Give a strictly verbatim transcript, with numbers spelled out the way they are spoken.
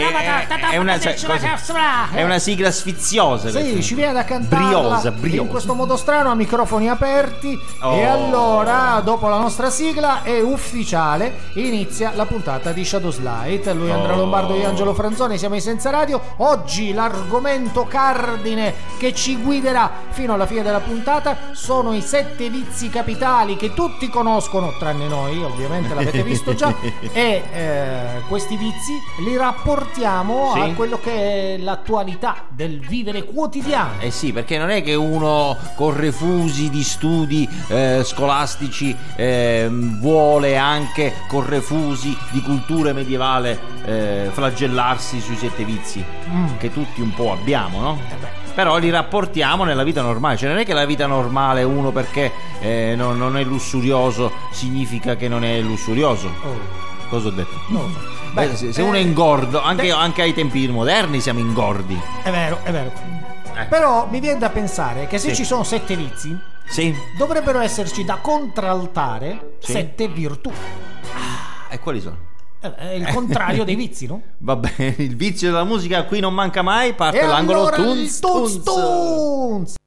è, è, una, cioè, cosa, è una sigla sfiziosa. Sì, questa. ci viene da cantarla briosa, briosa. in questo modo strano a microfoni aperti. Oh. E allora, dopo la nostra sigla, è ufficiale, inizia la puntata di Shadows Light. Lui è Andrea Oh. Lombardo e Angelo Franzoni, siamo in Senza Radio. Oggi l'argomento cardine che ci guiderà fino alla fine della puntata sono i sette vizi capitali che tutti conoscono, tranne noi, ovviamente l'avete visto già. E eh, questi vizi li rapportiamo sì. a quello che è l'attualità del vivere quotidiano. Eh sì, perché non è che uno con refusi di studi eh, scolastici eh, vuole anche con refusi di cultura medievale eh, flagellarsi sui sette vizi Mm. che tutti un po' abbiamo, no? Eh beh. Però li rapportiamo nella vita normale, cioè non è che la vita normale uno perché eh, non, non è lussurioso significa che non è lussurioso. Oh. Cosa ho detto? Non lo so. Beh, Beh, se, se eh, uno è ingordo, anche, beh, anche ai tempi moderni siamo ingordi. È vero, è vero. Ecco. Però mi viene da pensare che se Sì. ci sono sette vizi, Sì. dovrebbero esserci da contraltare Sì. sette virtù. E quali sono? Eh, È il contrario dei vizi, no? Va bene, il vizio della musica qui non manca mai, parte E l'angolo allora il Tunz Tunz Tunz. Tunz.